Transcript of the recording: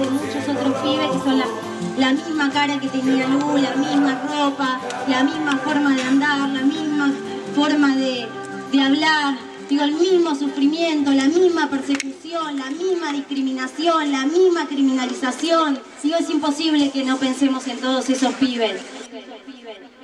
de muchos otros pibes que son la misma cara que tenía Lu, la misma ropa, la misma forma de andar, la misma forma de hablar, digo, el mismo sufrimiento, la misma persecución, la misma discriminación, la misma criminalización. Digo, es imposible que no pensemos en todos esos pibes.